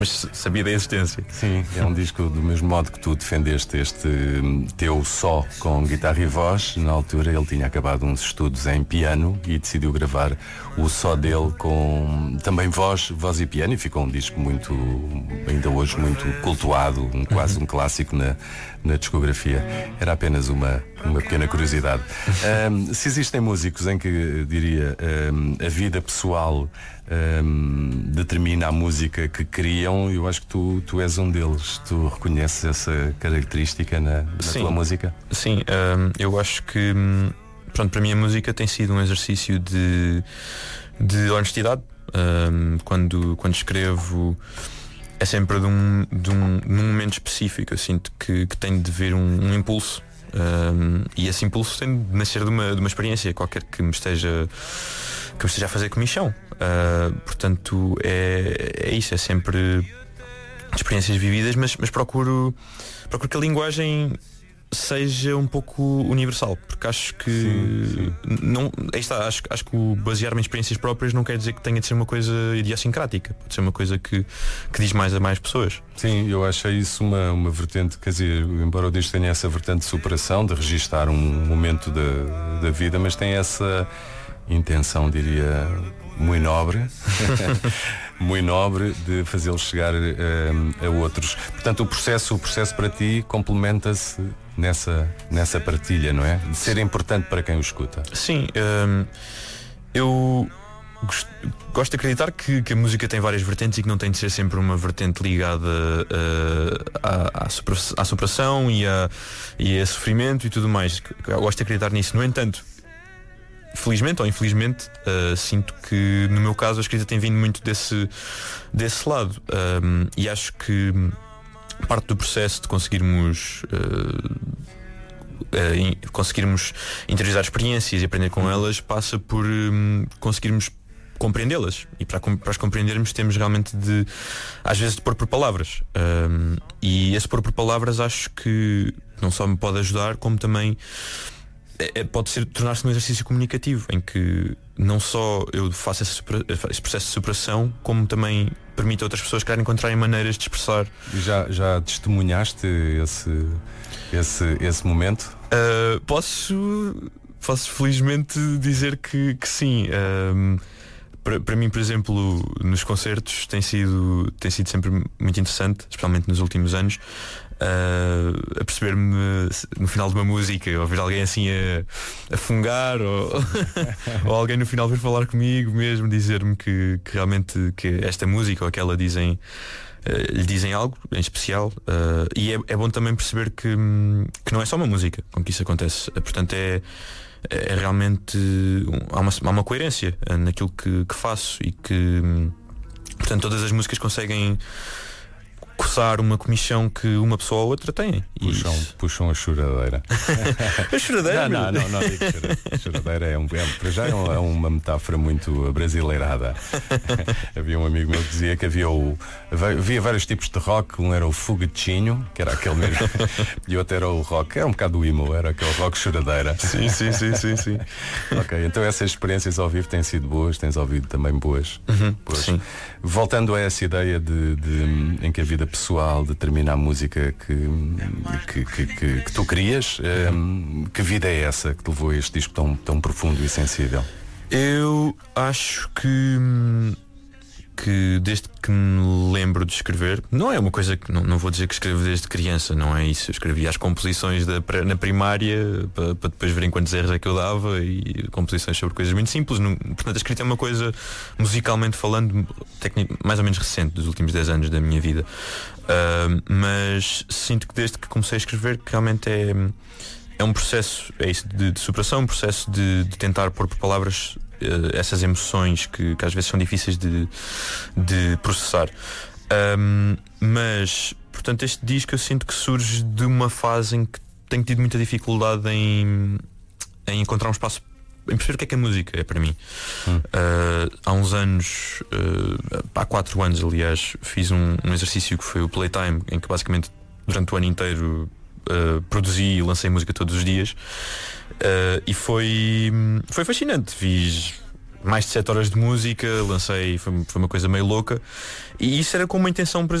mas sabia da existência. Sim, é um disco do mesmo modo que tu defendeste este teu só com guitarra e voz. Na altura ele tinha acabado uns estudos em piano e decidiu gravar o só dele com também voz e piano, e ficou um disco muito, ainda hoje muito cultuado, quase um clássico na discografia. Era apenas uma pequena curiosidade. Se existem músicos em que, diria, a vida pessoal determina a música que criam, eu acho que tu és um deles. Tu reconheces essa característica na tua música? Sim, eu acho que pronto, para mim a música tem sido um exercício de honestidade. Quando escrevo é sempre num momento específico. Eu sinto que tem de haver um impulso, e esse impulso tem de nascer de uma experiência qualquer que me esteja a fazer comichão. Portanto é isso, é sempre experiências vividas, mas procuro que a linguagem seja um pouco universal, porque acho que sim. Não, aí está, acho que o basear-me em experiências próprias não quer dizer que tenha de ser uma coisa idiosincrática, pode ser uma coisa que diz mais a mais pessoas. Sim, eu achei isso uma vertente, quer dizer, embora o disco tenha essa vertente de superação, de registar um momento da vida, mas tem essa intenção, diria, muito nobre muito nobre, de fazê-los chegar a outros. Portanto, o processo para ti complementa-se nessa partilha, não é? De ser importante para quem o escuta. Sim, eu gosto de acreditar que a música tem várias vertentes e que não tem de ser sempre uma vertente ligada à superação e a sofrimento e tudo mais. Eu gosto de acreditar nisso. No entanto, felizmente ou infelizmente, sinto que no meu caso a escrita tem vindo muito desse lado, e acho que parte do processo de conseguirmos interiorizar experiências e aprender com elas passa por conseguirmos compreendê-las, e para as compreendermos temos realmente às vezes de pôr por palavras, e esse pôr por palavras acho que não só me pode ajudar, como também pode tornar-se um exercício comunicativo em que não só eu faço esse processo de superação, como também permite a outras pessoas encontrarem maneiras de expressar. E já testemunhaste esse momento? Posso felizmente dizer que sim. Para mim, por exemplo, nos concertos tem sido sempre muito interessante, especialmente nos últimos anos, a perceber-me no final de uma música, ouvir alguém assim a fungar, ou alguém no final vir falar comigo mesmo, dizer-me que realmente que esta música ou aquela lhe dizem algo em especial, e é bom também perceber que não é só uma música com que isso acontece. Portanto é realmente há uma coerência naquilo que faço, e que portanto todas as músicas conseguem coçar uma comichão que uma pessoa ou outra tem. Puxam a choradeira. A choradeira? Não digo choradeira. Choradeira é uma metáfora muito brasileirada. Havia um amigo meu que dizia que havia vários tipos de rock. Um era o foguetinho, que era aquele mesmo, e outro era o rock, era um bocado do emo, era aquele rock choradeira. Sim. Ok, então essas experiências ao vivo têm sido boas, tens ouvido também boas. Sim. Voltando a essa ideia em que a vida pessoal determina a música que tu crias, que vida é essa que te levou a este disco tão profundo e sensível? Eu acho que desde que me lembro de escrever, não é uma coisa que não vou dizer que escrevo desde criança, não é isso. Eu escrevia as composições na primária para depois verem quantos erros é que eu dava, e composições sobre coisas muito simples. Portanto, a escrita é uma coisa, musicalmente falando, mais ou menos recente, dos últimos 10 anos da minha vida. Mas sinto que desde que comecei a escrever, que realmente é um processo, é isso, de superação, um processo de tentar pôr por palavras essas emoções que às vezes são difíceis de processar. Mas, portanto, este disco eu sinto que surge de uma fase em que tenho tido muita dificuldade em encontrar um espaço, em perceber o que é música é para mim. Há uns anos, há 4 anos aliás, fiz um exercício que foi o Playtime, em que basicamente durante o ano inteiro produzi e lancei música todos os dias, e foi fascinante. Fiz mais de 7 horas de música, lancei, foi uma coisa meio louca. E isso era com uma intenção, por